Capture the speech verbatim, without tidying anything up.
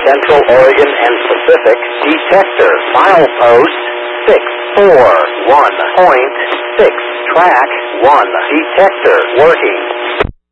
Central Oregon and Pacific. Detector. Milepost six four one point six. Track one. Detector working.